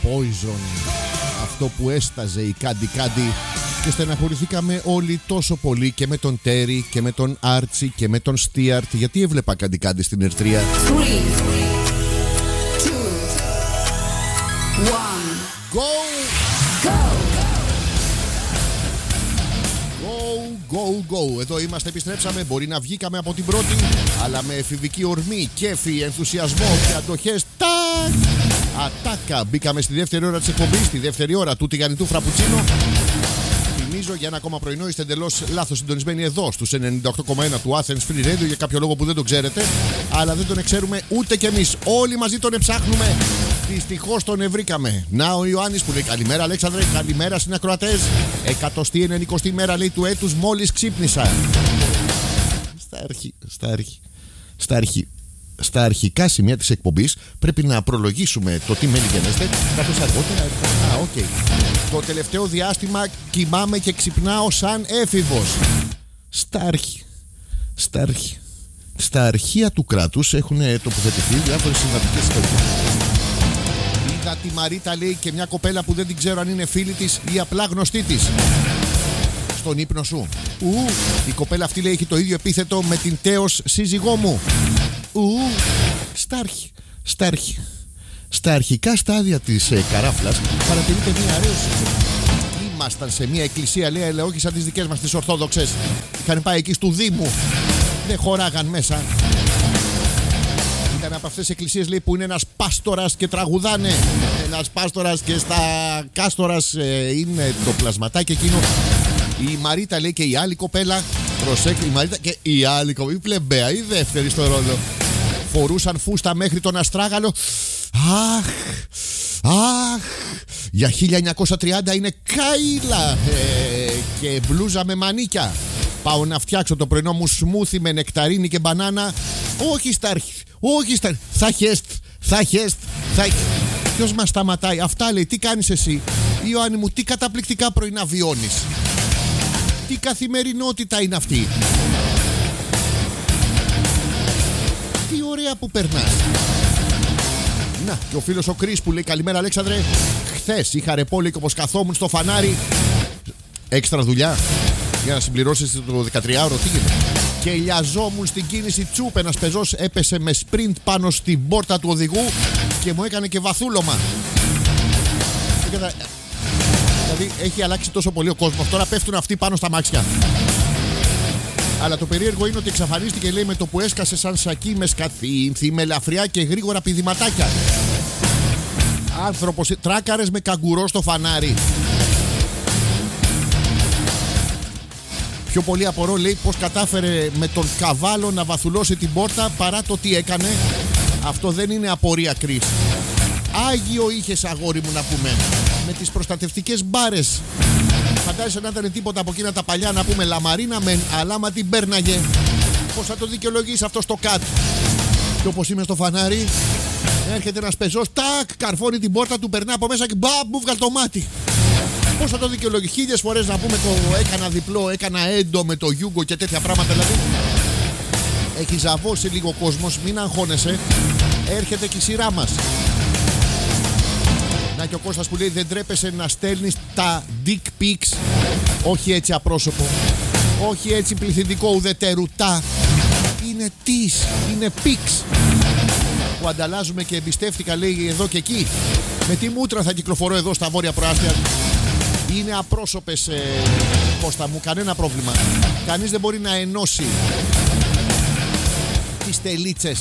Poison, αυτό που έσταζε η Κάντι Κάντι. Και στεναχωρηθήκαμε όλοι τόσο πολύ και με τον Τέρι και με τον Άρτσι και με τον Στίαρτ, γιατί έβλεπα Κάντι Κάντι στην Ερτρία. 3, 2, 1. Go! Go! Go, go. Εδώ είμαστε, επιστρέψαμε. Μπορεί να βγήκαμε από την πρώτη, αλλά με εφηβική ορμή, κέφι, ενθουσιασμό και αντοχές. Τάκ! Ατάκα. Μπήκαμε στη δεύτερη ώρα της εκπομπής, στη δεύτερη ώρα του τηγανιτού φραπουτσίνο. Θυμίζω, για ένα ακόμα πρωινό είστε εντελώς λάθος συντονισμένοι εδώ στους 98,1 του Athens Free Radio, για κάποιο λόγο που δεν τον ξέρετε, αλλά δεν τον ξέρουμε ούτε κι εμείς. Όλοι μαζί τον ψάχνουμε. Δυστυχώς τον βρήκαμε. Να ο Ιωάννης που λέει καλημέρα Αλέξανδρε, καλημέρα συνακροατές. 190η μέρα λέει του έτους μόλις ξύπνησα. Στα αρχικά σημεία της εκπομπής πρέπει να προλογίσουμε το τι μένει γενέστε, καθώς αργότερα. Okay. Το τελευταίο διάστημα κοιμάμαι και ξυπνάω σαν έφηβος. Στα αρχεία του κράτους έχουν τοποθετηθεί διάφορες συμβατικές ιστορίες. Είδα τη Μαρίτα λέει και μια κοπέλα που δεν την ξέρω αν είναι φίλη της ή απλά γνωστή της. Στον ύπνο σου. Η κοπέλα αυτή λέει έχει το ίδιο επίθετο με την τέος σύζυγό μου. Στα αρχικά στάδια της καράφλας παρατηρείται μια αρέωση. Ήμασταν σε μια εκκλησία λέει, αλλά όχι σαν τις δικές μας τις Ορθόδοξες. Είχαν πάει εκεί του Δήμου. Δεν χωράγαν μέσα. Ήταν από αυτές τις εκκλησίες λέει, που είναι ένας πάστορας και τραγουδάνε. Ένας πάστορας και στα κάστορας είναι το πλασματάκι εκείνο. Η Μαρίτα λέει και η άλλη κοπέλα. Προσέξτε, η Μαρίτα και η άλλη κοπέλα. Η πλεμπαία, η δεύτερη στο ρόλο. Φορούσαν φούστα μέχρι τον αστράγαλο. Αχ, για 1930 είναι κάιλα. Και μπλούζα με μανίκια. Πάω να φτιάξω το πρωινό μου σμούθι με νεκταρίνη και μπανάνα. Όχι στα αρχή. Θα χέστ. Ποιος μας σταματάει? Αυτά λέει, τι κάνεις εσύ? Ιωάννη μου, τι καταπληκτικά πρωινά βιώνεις. Τι καθημερινότητα είναι αυτή. Τι ωραία που περνάς. Να, και ο φίλος ο Κρίς που λέει καλημέρα Αλέξανδρε. Χθες είχα ρεπόλικο πως καθόμουν στο φανάρι. Έξτρα δουλειά για να συμπληρώσεις το 13ωρο. Τι γίνεται? Και λιαζόμουν στην κίνηση τσουπ. Ένας πεζός έπεσε με σπριντ πάνω στην πόρτα του οδηγού και μου έκανε και βαθούλωμα. Δηλαδή έχει αλλάξει τόσο πολύ ο κόσμος. Τώρα πέφτουν αυτοί πάνω στα μάξια. Αλλά το περίεργο είναι ότι εξαφανίστηκε λέει με το που έσκασε σαν σακί με σκαθήνθη, με ελαφριά και γρήγορα πηδηματάκια. Άνθρωπος, τράκαρες με καγκουρό στο φανάρι. Πιο πολύ απορώ λέει πως κατάφερε με τον καβάλο να βαθουλώσει την πόρτα παρά το τι έκανε. Αυτό δεν είναι απορία Κρίς. Άγιο είχες αγόρι μου να πούμε. Με τις προστατευτικές μπάρες. Φαντάζεσαι να ήταν τίποτα από εκείνα τα παλιά να πούμε λαμαρίνα μεν, αλλά άμα την πέρναγε. Πώς θα το δικαιολογήσει αυτό στο κάτω? Και όπως είμαι στο φανάρι, έρχεται ένας πεζός, τάκ, καρφώνει την πόρτα του, περνά από μέσα και μπαμ, μου βγάλει το μάτι. Πώς θα το δικαιολογήσει? Χίλιες φορές να πούμε το έκανα διπλό, έκανα έντο με το γιούγκο και τέτοια πράγματα δηλαδή. Έχει ζαβώσει λίγο ο κόσμος, μην αγχώνεσαι. Έρχεται και η σειρά μας. Να και ο Κώστας που λέει δεν τρέπεσαι να στέλνεις τα dick pics. Όχι έτσι απρόσωπο. Όχι έτσι πληθυντικό ουδετερουτά. Είναι της, είναι pics που ανταλλάζουμε και εμπιστεύτηκα λέει εδώ και εκεί. Με τι μούτρα θα κυκλοφορώ εδώ στα βόρεια προάστια. Είναι απρόσωπες Κώστα μου, κανένα πρόβλημα. Κανείς δεν μπορεί να ενώσει τις τελίτσες.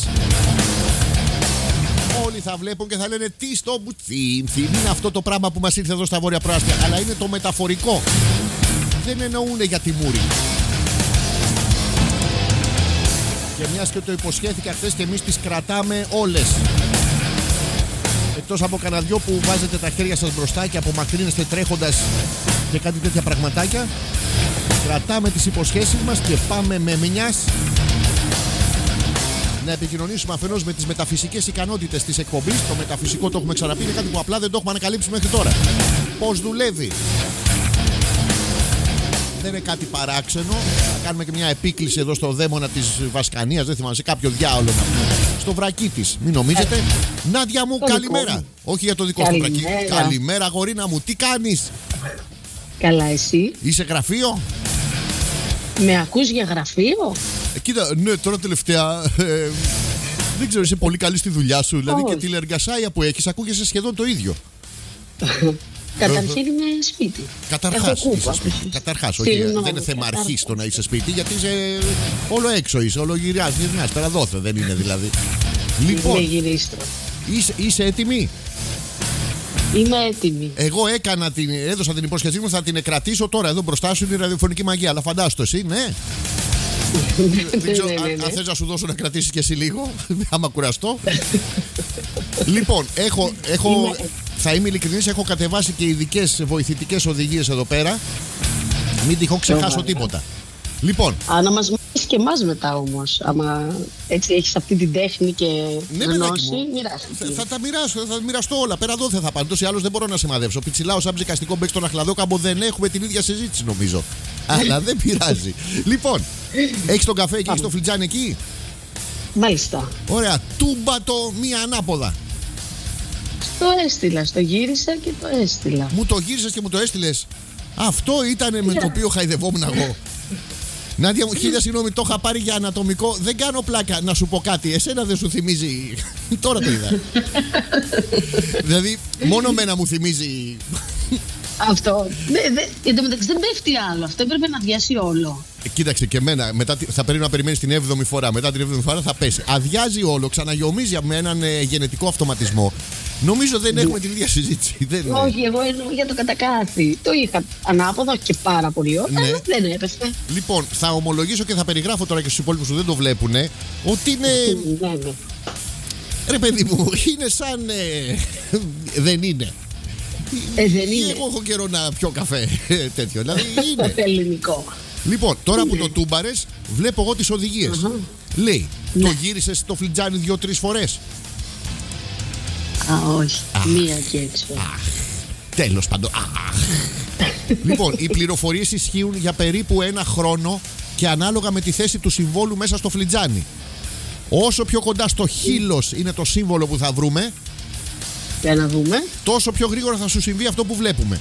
Όλοι θα βλέπουν και θα λένε τι στο μπουτσίμ. Είναι αυτό το πράγμα που μας ήρθε εδώ στα βόρεια προάστια. Αλλά είναι το μεταφορικό. Δεν εννοούνε για τη μούρη. Και μιας και το υποσχέθηκα χθες και εμείς τις κρατάμε όλες. Εκτός από κανένα δυο που βάζετε τα χέρια σας μπροστά και απομακρύνεστε τρέχοντας και κάτι τέτοια πραγματάκια. Κρατάμε τις υποσχέσεις μας και πάμε με μιας να επικοινωνήσουμε αφενός με τις μεταφυσικές ικανότητες της εκπομπής. Το μεταφυσικό το έχουμε ξαναπεί, είναι κάτι που απλά δεν το έχουμε ανακαλύψει μέχρι τώρα. Πώς δουλεύει. Δεν είναι κάτι παράξενο. Θα κάνουμε και μια επίκληση εδώ στο δαίμονα της Βασκανίας. Δεν θυμάμαι, σε κάποιο διάολο να πούμε. στο βρακί της. Μην νομίζετε. Νάντια μου, καλημέρα. Όχι για το δικό σου βρακί. Καλημέρα, γορίνα μου. Τι κάνεις? Καλά, εσύ? Είσαι γραφείο? Με ακούς για γραφείο? Κοίτα, ναι, τώρα τελευταία. Δεν ξέρω, είσαι πολύ καλή στη δουλειά σου. Δηλαδή και τηλεεργασία που έχεις, ακούγεσαι σχεδόν το ίδιο. Καταρχήν είμαι σπίτι. Καταρχάς, όχι, δεν είναι θέμα αρχής το να είσαι σπίτι, γιατί είσαι όλο έξω, είσαι όλο γυρνάς, πέρα δόθε, δεν είναι δηλαδή. Λοιπόν, είσαι έτοιμη? Είμαι έτοιμη. Εγώ έδωσα την υπόσχεσή μου, θα την κρατήσω τώρα εδώ μπροστά σου, είναι η ραδιοφωνική μαγεία, αλλά φαντάσου το εσύ, ναι. Δεν ξέρω αν θες να σου δώσω να κρατήσεις και εσύ λίγο, άμα κουραστώ. Λοιπόν, θα είμαι ειλικρινής, έχω κατεβάσει και ειδικές βοηθητικές οδηγίες εδώ πέρα. Μην τυχόν ξεχάσω τίποτα. Λοιπόν. Να μας μάθεις και εμάς μετά όμως. Άμα έτσι έχεις αυτή την τέχνη και γνώση, μοιράσου. Θα μοιραστώ όλα. Πέρα εδώ θα πάνε. Τόσοι άλλους δεν μπορώ να σημαδεύσω. Πιτσιλάω σαν ψικαστικό μπέκ στον Αχλαδόκαμπο. Δεν έχουμε την ίδια συζήτηση νομίζω. Αλλά δεν πειράζει. Λοιπόν, έχεις τον καφέ εκεί στο φλιτζάνι εκεί? Μάλιστα. Ωραία. Τούμπατο μία ανάποδα. Το έστειλα, το γύρισα και το έστειλα. Μου το γύρισες και μου το έστειλες. Αυτό ήτανε με το οποίο χαϊδευόμουν εγώ. Νάντια μου, χίλια συγγνώμη, το είχα πάρει για ανατομικό. Δεν κάνω πλάκα. Να σου πω κάτι, εσένα δεν σου θυμίζει? Τώρα το είδα. Δηλαδή, μόνο μένα μου θυμίζει. Αυτό. Εν τω μεταξύ δεν πέφτει άλλο. Αυτό έπρεπε να αδειάσει όλο. Κοίταξε και εμένα. Μετά θα πρέπει να περιμένεις την 7η φορά. Μετά την 7η φορά θα πέσει. Αδειάζει όλο, ξαναγιομίζει με έναν γενετικό αυτοματισμό. Νομίζω δεν έχουμε την ίδια συζήτηση. Όχι, εγώ εννοώ για το κατακάθι. Το είχα ανάποδο και πάρα πολύ ώρα, αλλά δεν έπεσε. Λοιπόν, θα ομολογήσω και θα περιγράφω τώρα και στους υπόλοιπους που δεν το βλέπουνε ότι είναι. Ρε παιδί μου, είναι σαν. Δεν είναι. Δεν είναι. Εγώ έχω καιρό να πιω καφέ τέτοιο. Δηλαδή είναι. Ελληνικό. Λοιπόν, τώρα που το τούμπαρες, βλέπω εγώ τις οδηγίες. Λέει, το γύρισες το φλιτζάνι 2-3 φορές? Όχι, μία και έξω. Τέλος πάντων. Λοιπόν, οι πληροφορίες ισχύουν για περίπου 1 χρόνο και ανάλογα με τη θέση του συμβόλου μέσα στο φλιτζάνι. Όσο πιο κοντά στο χείλος είναι το σύμβολο που θα βρούμε, για να δούμε, τόσο πιο γρήγορα θα σου συμβεί αυτό που βλέπουμε.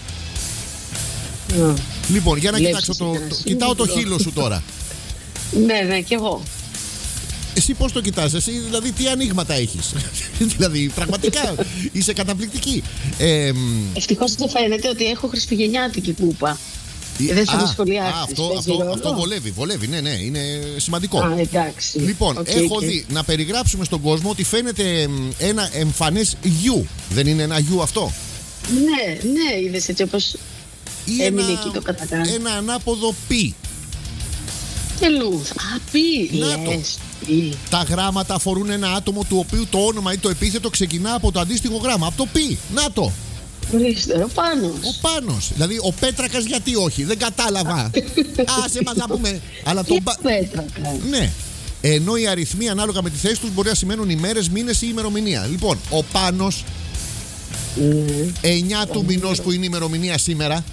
Λοιπόν, για να κοιτάξω κοιτάω το χείλος σου τώρα. Ναι, κι εγώ. Εσύ πώς το κοιτάς, εσύ δηλαδή τι ανοίγματα έχεις? Δηλαδή πραγματικά είσαι καταπληκτική. Ευτυχώς δεν φαίνεται ότι έχω χριστουγεννιάτικη κούπα. Δεν θα το σχολιάσεις. Αυτό βολεύει, ναι, είναι σημαντικό. Εντάξει. Λοιπόν, έχω δει να περιγράψουμε στον κόσμο ότι φαίνεται ένα εμφανές γιου. Δεν είναι ένα γιου αυτό? Ναι, είδες έτσι όπως έμεινε εκεί το κατακάτω. Ένα ανάποδο πι. Και λούθ. Πι. Τα γράμματα αφορούν ένα άτομο του οποίου το όνομα ή το επίθετο ξεκινά από το αντίστοιχο γράμμα. Από το πι. Να το. Ο Πάνος. Ο Πάνος. Δηλαδή ο Πέτρακας γιατί όχι? Δεν κατάλαβα. Άσε μας να πούμε. Αλλά το Πέτρακα. Ναι. Ενώ οι αριθμοί ανάλογα με τη θέση τους μπορεί να σημαίνουν ημέρες, μήνες ή ημερομηνία. Λοιπόν, ο Πάνος 9 του μηνός που είναι η ημερομηνία σήμερα.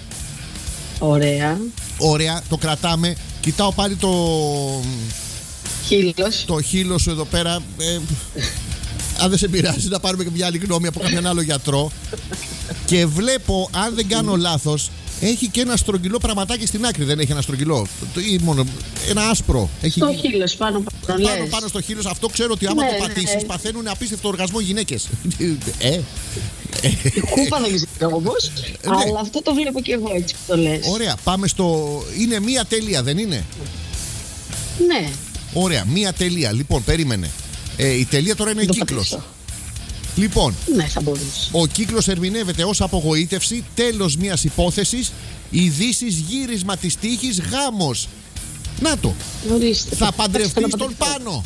Ωραία, το κρατάμε. Κοιτάω πάλι το χείλος σου εδώ πέρα. Αν δεν σε πειράζει να πάρουμε και μια άλλη γνώμη από κάποιον άλλο γιατρό. Και βλέπω, αν δεν κάνω λάθος, έχει και ένα στρογγυλό πραγματάκι στην άκρη. Δεν έχει ένα στρογγυλό? Ή μόνο ένα άσπρο? Στο χείλος, πάνω στο χείλος. Αυτό ξέρω ότι άμα το πατήσεις παθαίνουν απίστευτο οργασμό γυναίκες. Κούπα δεν ξέρω όμως, αλλά αυτό το βλέπω και εγώ έτσι που το λες. Ωραία, πάμε είναι μία τελεία, δεν είναι? Ναι. Ωραία, μία τελεία. Λοιπόν, περίμενε. Η τελεία τώρα είναι κύκλος. Λοιπόν, ναι, θα μπορούσε. Ο κύκλος ερμηνεύεται ως απογοήτευση, τέλος μιας υπόθεσης, ειδήσεις, γύρισμα της τύχης, γάμος. Να το. Ορίστε. Θα παντρευτείς τον Πάνο.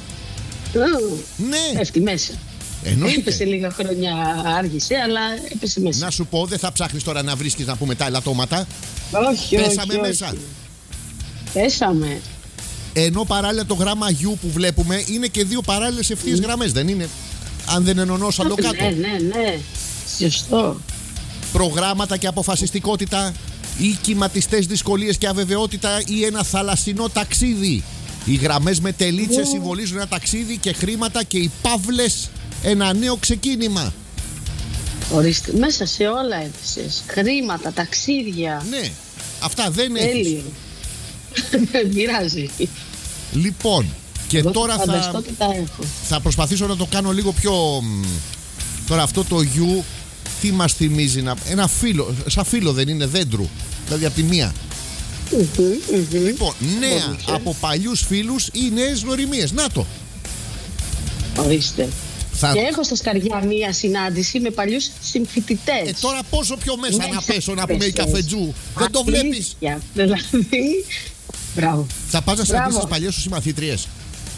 Ναι. Πέφτει μέσα. Εννοείται. Έπεσε λίγα χρόνια, άργησε, αλλά έπεσε μέσα. Να σου πω, δεν θα ψάχνεις τώρα να βρίσκεις να πούμε τα ελαττώματα. Όχι, Πέσαμε μέσα. Πέσαμε. Ενώ παράλληλα το γράμμα U που βλέπουμε είναι και δύο παράλληλες ευθείες γραμμές, δεν είναι? Αν δεν ενωνώσαν το κάτω. Ναι. Σωστό. Προγράμματα και αποφασιστικότητα ή κυματιστές δυσκολίες και αβεβαιότητα ή ένα θαλασσινό ταξίδι. Οι γραμμές με τελίτσες συμβολίζουν ένα ταξίδι και χρήματα, και οι παύλες ένα νέο ξεκίνημα. Ορίστε, μέσα σε όλα έπεσες. Χρήματα, ταξίδια. Ναι, αυτά δεν έχεις. Δεν πειράζει. Λοιπόν, και εγώ τώρα θα προσπαθήσω να το κάνω λίγο πιο... Τώρα αυτό το γιου, τι μας θυμίζει? Ένα φύλλο, σαν φύλλο δεν είναι, δέντρου? Δηλαδή από τη μία. Λοιπόν, νέα από παλιούς φίλους ή νέες γνωριμίες. Να το. Ορίστε. Και έχω στα σκαριά μία συνάντηση με παλιούς συμφοιτητές. Τώρα πόσο πιο μέσα να πέσω να πούμε η καφετζού? Δεν το βλέπεις? Δηλαδή, μπράβο. Θα πας να συναντήσεις τις παλιές σου συμμαθήτριες?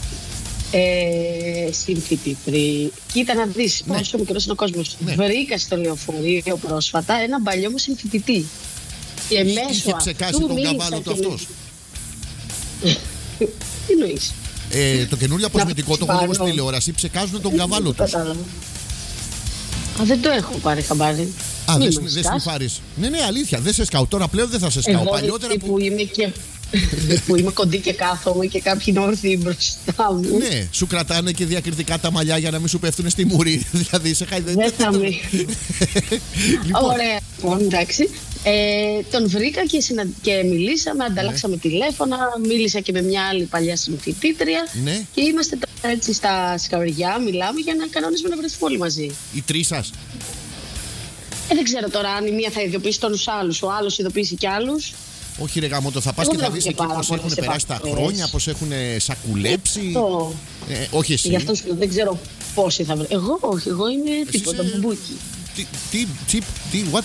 Συμφοιτήτρια. Κοίτα να δεις πόσο μικρός είναι ο κόσμος. Βρήκα στο λεωφορείο πρόσφατα έναν παλιό μου συμφοιτητή. Και είχε ψεκάσει τον καβάλο του αυτός? Τι νοείς? Το καινούριο αποσμητικό το έχω δει στην τηλεόραση. Ψεκάζουν τον καβάλο τους. Δεν το έχω πάρει χαμπάρι. Δεν σνιφάρεις? Ναι, αλήθεια, δεν σε σκάω. Τώρα πλέον δεν θα σε σκάω. Παλιότερα που είμαι κοντή και κάθομαι και κάποιοι είναι όρθιοι μπροστά μου. Ναι, σου κρατάνε και διακριτικά τα μαλλιά για να μην σου πέφτουν στη μουρή. Δηλαδή σε χαϊδεύουν. Δεν θα μην. Ωραία, λοιπόν, εντάξει. Τον βρήκα και μιλήσαμε, ανταλλάξαμε τηλέφωνα, μίλησα και με μια άλλη παλιά συμφοιτήτρια. Και είμαστε τώρα έτσι στα σκαριά, μιλάμε για να κανονίσουμε να βρεθούμε όλοι μαζί. Οι τρεις σας? Δεν ξέρω τώρα αν η μία θα ειδοποιήσει τους άλλους, ο άλλος ειδοποιήσει κι άλλους. Όχι ρε γαμώτο, θα πας και θα δεις εκεί πώς έχουν περάσει τα χρόνια, πώς έχουν σακουλέψει. Όχι εσύ. Γι' αυτό δεν ξέρω πόσοι θα βρει. Εγώ όχι, εγώ είμαι τίποτα μπουμπούκι. What?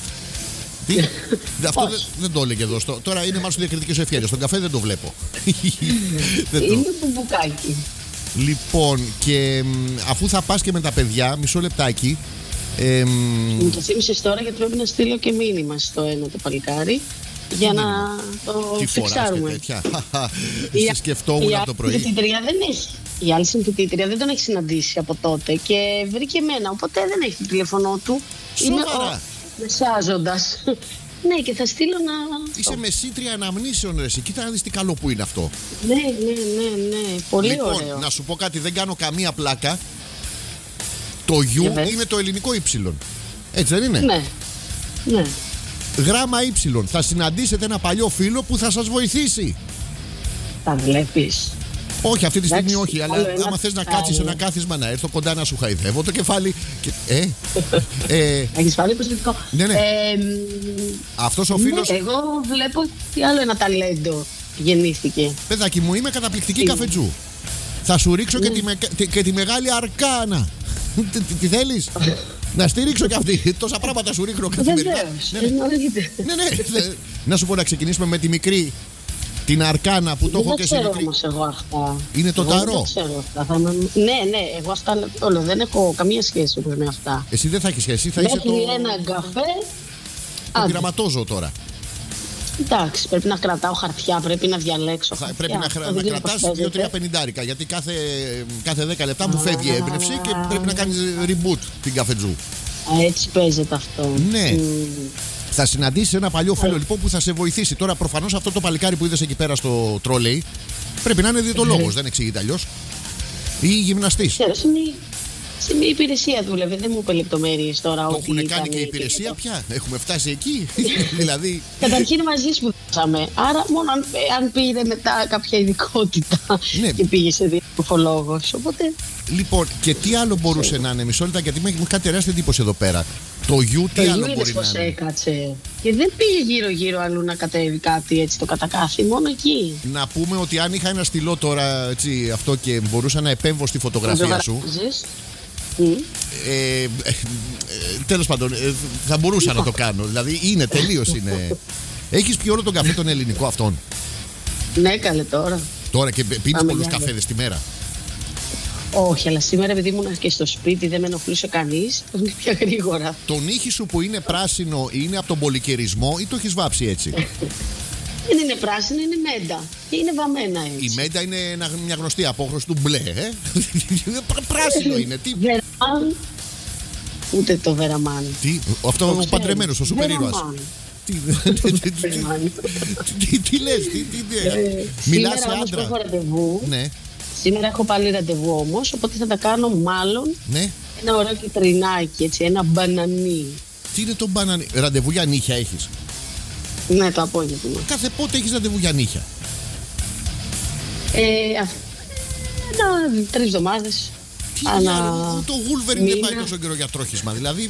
Αυτό δεν το έλεγε εδώ. Τώρα είναι μάλλον διακριτικές ευχέρειες. Στον καφέ δεν το βλέπω. Είναι μπουμπουκάκι. Λοιπόν, και αφού θα πας και με τα παιδιά, μισό λεπτάκι. Μου το θύμισες τώρα γιατί πρέπει να στείλω και μήνυμα στο ένα το παλικάρι για να το φιξάρουμε. Σε σκεφτόμουν από το πρωί. Η άλλη συμφοιτήτρια δεν τον έχει συναντήσει από τότε και βρήκε εμένα, οπότε δεν έχει το τηλέφωνο του. Σοβαρά? Μεσάζοντας. Ναι, και θα στείλω να... Είσαι μεσήτρια αναμνήσεων ρε εσύ. Κοίτα να δεις τι καλό που είναι αυτό. Ναι. Πολύ ωραίο. Να σου πω κάτι, δεν κάνω καμία πλάκα. Το γιου είναι το ελληνικό ύψιλον. Έτσι δεν είναι? Ναι. Γράμμα ύψιλον. Θα συναντήσετε ένα παλιό φίλο που θα σας βοηθήσει. Τα βλέπεις? Όχι, αυτή τη στιγμή όχι. Αλλά άμα θες να κάτσεις ένα κάθισμα να έρθω κοντά να σου χαϊδεύω το κεφάλι. Έχεις πάλι προσωπικό. Ναι. Αυτός ο φίλος. Εγώ βλέπω τι άλλο ένα ταλέντο γεννήθηκε. Παιδάκι μου, είμαι καταπληκτική καφετζού. Θα σου ρίξω και τη μεγάλη αρκάνα. Τι θέλεις? Να στηρίξω κι αυτή. Τόσα πράγματα σου ρίχνω καθημερινά. Ναι. Να σου πω να ξεκινήσουμε με τη μικρή. Την αρκάνα που το έχω και σε μικρή. Δεν ξέρω όμως εγώ αυτά. Είναι το ταρό. Δεν ξέρω αυτά. Ναι, εγώ αυτά όλο δεν έχω καμία σχέση με αυτά. Εσύ δεν θα έχεις σχέση. Θα είσαι το... ένα καφέ. Το πειραματόζω τώρα. Εντάξει, πρέπει να κρατάω χαρτιά, πρέπει να διαλέξω. Πρέπει να κρατάς 2-3 πενιντάρικα. Γιατί κάθε 10 λεπτά μου φεύγει η έμπνευση και πρέπει να κάνεις reboot την καφετζού. Έτσι παίζεται αυτό. Ναι. Θα συναντήσεις ένα παλιό φίλο λοιπόν που θα σε βοηθήσει. Τώρα προφανώς αυτό το παλικάρι που είδες εκεί πέρα στο τρόλεϊ πρέπει να είναι διαιτολόγος, δεν εξηγείται αλλιώς. Ή γυμναστής. Σε μια υπηρεσία δούλευε, δεν μου είπε λεπτομέρειες τώρα. Το έχουν κάνει και υπηρεσία πια, έχουμε φτάσει εκεί. Δηλαδή. Καταρχήν μαζί σπουδάσαμε. Άρα μόνο αν πήρε μετά κάποια ειδικότητα και πήγε σε διατροφολόγος. Οπότε. Λοιπόν, και τι άλλο μπορούσε να είναι? Μισό λεπτό, γιατί μου έχει κάνει τεράστια εντύπωση εδώ πέρα. Το γιου τι άλλο μπορεί να είναι? Έκατσε. Και δεν πήγε γύρω-γύρω αλλού να κατέβει κάτι έτσι το κατακάθι, μόνο εκεί. Να πούμε ότι αν είχα ένα στυλό τώρα έτσι, αυτό και μπορούσα να επέμβω στη φωτογραφία σου. Τέλος πάντων, θα μπορούσα να το κάνω. Δηλαδή είναι τελείως είναι. Έχεις πιει όλο τον καφέ τον ελληνικό αυτόν? Ναι, καλέ τώρα. Τώρα και πίνεις πολλούς καφέδες τη μέρα? Όχι, αλλά σήμερα επειδή ήμουν και στο σπίτι δεν με ενοχλούσε κανείς. Τον πια γρήγορα. Το νύχι σου που είναι πράσινο είναι από τον πολυκαιρισμό ή το έχεις βάψει έτσι? Δεν είναι πράσινο, είναι μέντα. Και είναι βαμμένα έτσι. Η μέντα είναι μια γνωστή απόχρωση του μπλε. Πράσινο είναι. Τι? Βεραμάν. Ούτε το βεραμάν. Τι? Αυτό ο παντρεμένος, ο σούπερ ήρωας. Τι λες, μιλάς σε άντρα? Σήμερα έχω ραντεβού. Ναι. Σήμερα έχω πάλι ραντεβού όμως, οπότε θα τα κάνω μάλλον ένα ωραίο κυτρινάκι, έτσι, ένα μπανανί. Τι είναι το μπανανί? Ραντεβού για νύχια έχεις? Ναι, το απόγευμα. Κάθε πότε έχεις ραντεβού για νύχια? 3 εβδομάδες. Το Wolverine δεν πάει τόσο καιρό για τρόχισμα, δηλαδή.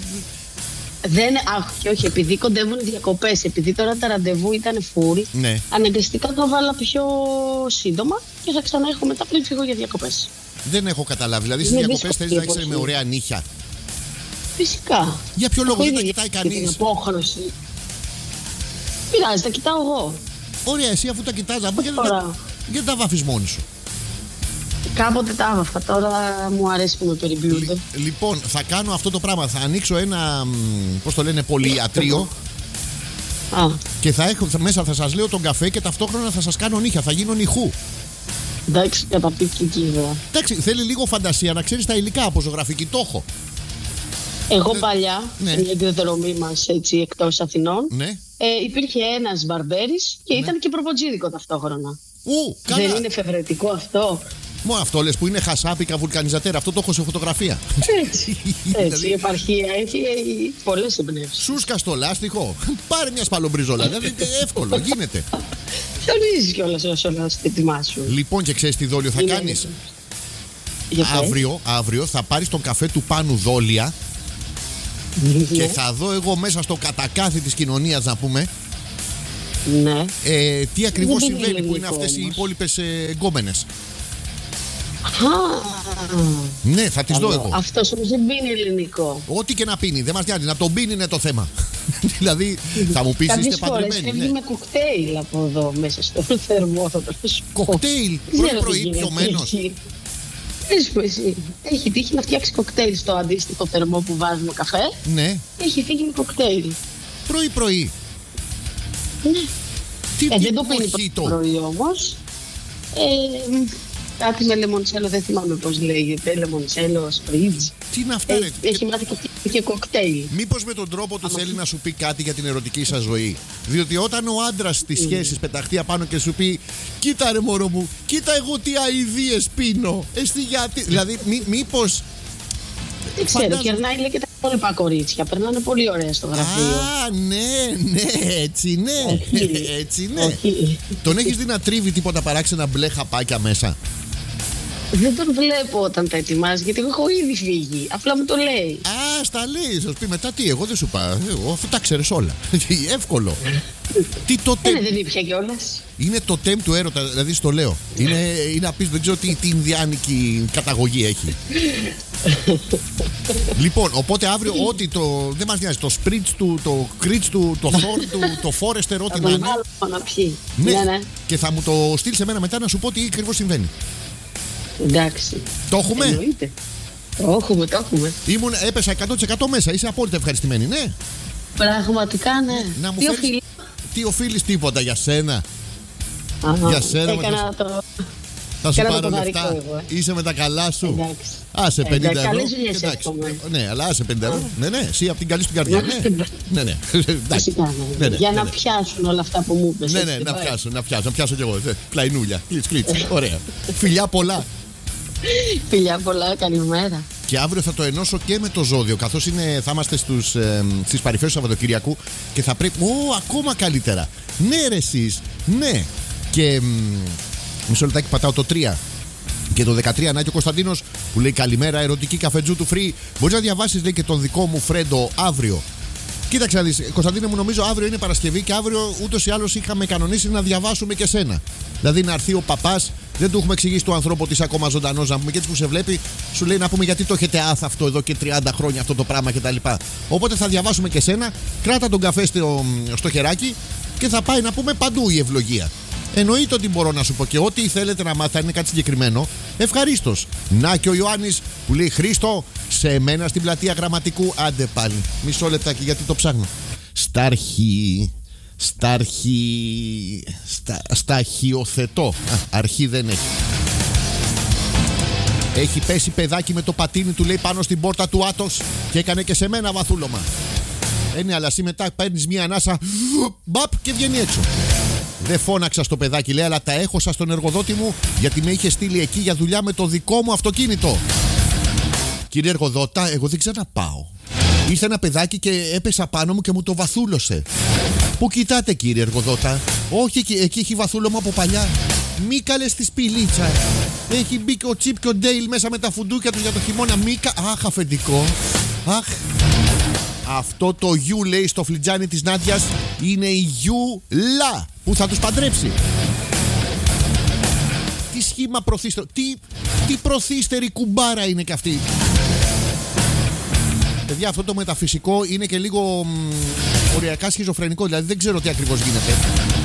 Όχι, επειδή κοντεύουν οι διακοπές, επειδή τώρα τα ραντεβού ήταν full, αναγκαστικά το βάλα πιο σύντομα και θα ξαναέχω μετά πριν φύγω για διακοπές. Δεν έχω καταλάβει, δηλαδή στις διακοπές θέλεις να έχεις με ωραία νύχια? Φυσικά. Για ποιο λόγο δεν τα κοιτάει κανείς? Την απόχρωση. Πειράζει, τα κοιτάω εγώ. Ωραία, εσύ αφού τα κοιτάς, γιατί τα βάφεις μόνη σου? Κάποτε τα άβαφα, τώρα μου αρέσει που με περιποιούνται. Λοιπόν, θα κάνω αυτό το πράγμα. Θα ανοίξω ένα, πώς το λένε, πολυιατρείο. Και μέσα θα σας λέω τον καφέ και ταυτόχρονα θα σας κάνω νύχια. Θα γίνω νυχού. Εντάξει, καταπληκτική ιδέα. Εντάξει, θέλει λίγο φαντασία να ξέρεις τα υλικά από ζωγραφική. Το έχω. Εγώ παλιά, μια εκδρομή μας έτσι εκτός Αθηνών, υπήρχε ένας μπαρμπέρης και ήταν και προποτζίδικο ταυτόχρονα. Δεν είναι εφευρετικό αυτό? Μόνο αυτό λες που είναι χασάπικα βουλκανιζατέρα. Αυτό το έχω σε φωτογραφία. Έτσι, η επαρχία έχει πολλές εμπνεύσεις. Σούσκα στο λάστιχο. Πάρε μια σπαλομπριζόλα. Δηλαδή εύκολο, γίνεται. Χιονίζεις κιόλας όσο να στο έτοιμά σου. Λοιπόν, και ξέρεις τι δόλιο θα κάνεις? Αύριο θα πάρεις τον καφέ του Πάνου Δόλια και θα δω εγώ μέσα στο κατακάθι της κοινωνίας, να πούμε, τι ακριβώς συμβαίνει, που είναι αυτές οι υπόλοιπες γκόμενες. Ναι, θα τις δω εγώ. Αυτός όμως δεν πίνει ελληνικό. Ό,τι και να πίνει, δεν μας νοιάζει. Να τον πίνει είναι το θέμα. Δηλαδή, θα μου πεις είστε παντρεμένοι. Φεύγει με κοκτέιλ από εδώ μέσα στο θερμό. Κοκτέιλ, πρωί πιωμένος. Πες που εσύ. Έχει τύχει να φτιάξει κοκτέιλ στο αντίστοιχο θερμό που βάζουμε καφέ. Ναι. Έχει φύγει με κοκτέιλ. Πρωί. Ναι. Δεν το πίνει πρωί όμως. Κάτι με λεμοντσέλο, δεν θυμάμαι πώς λέγεται. Λεμοντσέλο, σπρίτζ. Τι είναι αυτά, ρε? Έχει μάθει και κοκτέιλ. Μήπως με τον τρόπο του θέλει να σου πει κάτι για την ερωτική σας ζωή? Διότι όταν ο άντρας της σχέσης πεταχτεί απάνω και σου πει κοίτα ρε μωρό μου, κοίτα εγώ τι αηδίες πίνω. Δηλαδή, μήπως. Δεν ξέρω, κερνάει λέει και τα υπόλοιπα κορίτσια. Περνάνε πολύ ωραία στο γραφείο. Ναι, έτσι ναι. Τον έχεις δει να τρίβει τίποτα παράξενα μπλε χαπάκια μέσα? Δεν τον βλέπω όταν τα ετοιμάζει, γιατί εγώ έχω ήδη φύγει. Απλά μου το λέει. Στα λέει, θα σου πει μετά τι, εγώ δεν σου πάω. Αφού τα ξέρεις όλα. Εύκολο. Τι το τέμ. Δεν ήπια κιόλας. Είναι το τέμ του έρωτα, δηλαδή στο λέω. Είναι απίστευτο, δεν ξέρω τι ινδιάνικη καταγωγή έχει. Λοιπόν, οπότε αύριο ό,τι δεν μας νοιάζει, το σπρίτς του, το κρίτς του, το θόρ του, το φόρεστερ, ό,τι να είναι. Ναι. Και θα μου το στείλεις εμένα μετά να σου πω τι ακριβώς συμβαίνει. Εντάξει. Το έχουμε? Εννοείται. Το έχουμε. Έπεσα 100% μέσα, είσαι απόλυτα ευχαριστημένη, ναι? Πραγματικά, ναι. Να μου φέρεις, τι οφείλεις? Τίποτα για σένα. Για σένα. Θα σου πάρω λεφτά. Είσαι με τα καλά σου. Εντάξει. Άσε 50 ευρώ. Καλές δουλειές εύχομαι. Ναι, αλλά άσε 50 ευρώ. Ναι, εσύ από την καλή σου καρδιά. Ναι. Για να πιάσουν όλα αυτά που μου είπες. Ναι, να πιάσω κι εγώ. Πλαϊνούλια. Κλίτς. Ωραία. Φιλιά πολλά. Φιλιά πολλά, καλημέρα. Και αύριο θα το ενώσω και με το ζώδιο, καθώς θα είμαστε στις παρυφές του Σαββατοκυριακού και θα πρέπει. Ακόμα καλύτερα. Ναι, ρε εσείς. Ναι. Και μισό λεπτάκι, πατάω το 3. Και το 13, Νάκη ο Κωνσταντίνος που λέει καλημέρα, ερωτική καφετζού του Free. Μπορείς να διαβάσεις, λέει, και τον δικό μου Φρέντο αύριο. Κοίταξε να δεις, Κωνσταντίνε μου, νομίζω αύριο είναι Παρασκευή και αύριο ούτως ή άλλως είχαμε κανονίσει να διαβάσουμε και σένα. Δηλαδή να έρθει ο παπάς, δεν του έχουμε εξηγήσει του ανθρώπου ότι είσαι ακόμα ζωντανός, να πούμε, και έτσι που σε βλέπει, σου λέει να πούμε γιατί το έχετε άθαυτο εδώ και 30 χρόνια αυτό το πράγμα κτλ. Οπότε θα διαβάσουμε και σένα, κράτα τον καφέ στο χεράκι και θα πάει να πούμε παντού η ευλογία. Εννοείται ότι μπορώ να σου πω και ό,τι θέλετε να μάθετε, αν είναι κάτι συγκεκριμένο, ευχαρίστως. Να και ο Ιωάννης που λέει Χρήστο, σε μένα στην πλατεία Γραμματικού. Άντε πάλι, μισό λεπτάκι γιατί το ψάχνω. Σταχιοθετώ. Αρχή δεν έχει. Έχει πέσει παιδάκι με το πατίνι του, λέει, πάνω στην πόρτα του Άτος και έκανε και σε μένα βαθούλωμα. Ναι, αλλά εσύ μετά παίρνεις μία ανάσα, μπαπ, και βγαίνει έξω. Δεν φώναξα στο παιδάκι, λέει, αλλά τα έχωσα στον εργοδότη μου γιατί με είχε στείλει εκεί για δουλειά με το δικό μου αυτοκίνητο. Κύριε εργοδότα, εγώ δεν ξαναπάω. Ήρθε ένα παιδάκι και έπεσα πάνω μου και μου το βαθούλωσε. Πού κοιτάτε, κύριε εργοδότα? Όχι, εκεί έχει βαθούλωμα από παλιά. Μίκαλε στη σπηλίτσα. Έχει μπει και ο Τσίπ και ο Ντέιλ μέσα με τα φουντούκια του για το χειμώνα. Μίκα. Αχ, αφεντικό. Αχ. Αυτό το γιου, λέει, στο φλιτζάνι της Νάντιας είναι η Γιούλα που θα τους παντρέψει. Τι σχήμα προθύστερο. Τι προθύστερη κουμπάρα είναι και αυτή. Παιδιά, αυτό το μεταφυσικό είναι και λίγο οριακά σχιζοφρενικό. Δηλαδή δεν ξέρω τι ακριβώς γίνεται.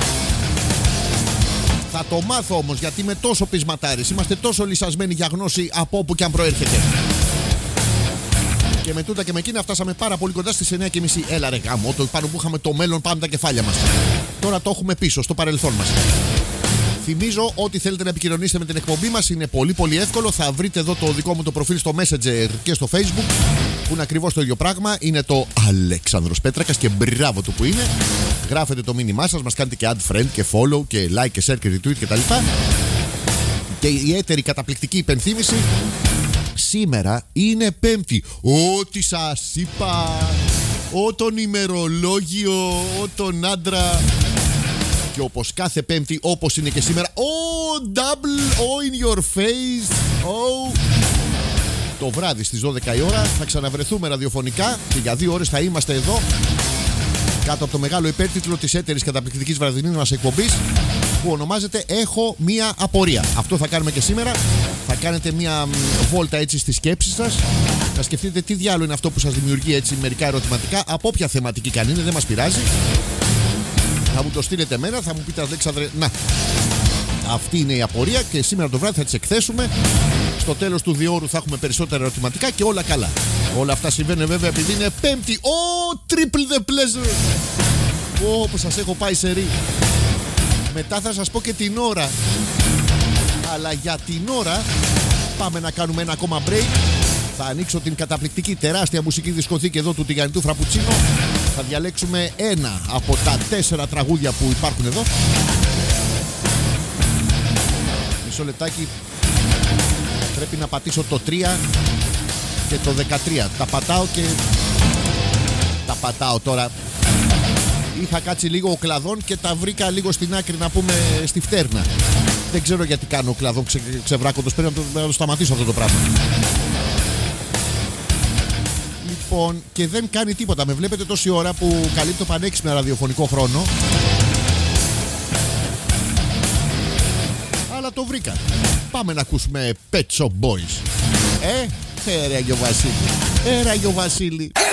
Θα το μάθω όμως, γιατί είμαι τόσο πεισματάρης. Είμαστε τόσο λυσασμένοι για γνώση από όπου και αν προέρχεται. Και με τούτα και με εκείνα φτάσαμε πάρα πολύ κοντά στις 9:30. Έλα ρε γάμο, το πάνω που είχαμε το μέλλον, πάμε τα κεφάλια μας. Τώρα το έχουμε πίσω, στο παρελθόν μας. Θυμίζω ότι θέλετε να επικοινωνήσετε με την εκπομπή μας. Είναι πολύ πολύ εύκολο. Θα βρείτε εδώ το δικό μου το προφίλ στο Messenger και στο Facebook, που είναι ακριβώς το ίδιο πράγμα. Είναι το Αλέξανδρος Πέτρακας και μπράβο του που είναι. Γράφετε το μήνυμά σας, μας κάνετε και add friend και follow και like και share και retweet κτλ. Και η έτερη καταπληκτική υπενθύμηση. Σήμερα είναι Πέμπτη. Ό,τι σας είπα. Τον ημερολόγιο, τον άντρα. Και όπως κάθε Πέμπτη, όπως είναι και σήμερα, double, in your face, το βράδυ στις 12 η ώρα θα ξαναβρεθούμε ραδιοφωνικά και για 2 ώρες θα είμαστε εδώ, κάτω από το μεγάλο υπέρτιτλο της έτερης καταπληκτικής βραδινής μας εκπομπής, που ονομάζεται «Έχω μία απορία». Αυτό θα κάνουμε και σήμερα. Θα κάνετε μία βόλτα έτσι στις σκέψεις σας. Θα σκεφτείτε τι διάλογο είναι αυτό που σας δημιουργεί έτσι μερικά ερωτηματικά, από όποια θεματική καν είναι, δεν μας πειράζει. Θα μου το στείλετε εμένα, θα μου πείτε, Αλέξανδρε, να, αυτή είναι η απορία, και σήμερα το βράδυ θα τις εκθέσουμε. Στο τέλος του διόρου θα έχουμε περισσότερα ερωτηματικά και όλα καλά. Όλα αυτά συμβαίνουν βέβαια επειδή είναι Πέμπτη. Triple the pleasure. Που σας έχω πάει σε ρί. Μετά θα σας πω και την ώρα. Αλλά για την ώρα πάμε να κάνουμε ένα ακόμα break. Θα ανοίξω την καταπληκτική τεράστια μουσική δισκοθήκη εδώ του τηγανιτού Φραπουτσίνο. Θα διαλέξουμε ένα από τα 4 τραγούδια που υπάρχουν εδώ. Μισό λεπτάκι. Πρέπει να πατήσω το 3 και το 13. Τα πατάω και... Τα πατάω τώρα. Είχα κάτσει λίγο ο κλαδόν και τα βρήκα λίγο στην άκρη, να πούμε, στη φτέρνα. Δεν ξέρω γιατί κάνω κλαδόν ξεβράκοντος. Πρέπει να το σταματήσω αυτό το πράγμα. Λοιπόν, και δεν κάνει τίποτα. Με βλέπετε τόση ώρα που καλύπτω πανέξυπνα ραδιοφωνικό χρόνο. Αλλά το βρήκα. Πάμε να ακούσουμε Pet Shop Boys. Ρε Αγιο Βασίλη. Ρε Αγιο Βασίλη.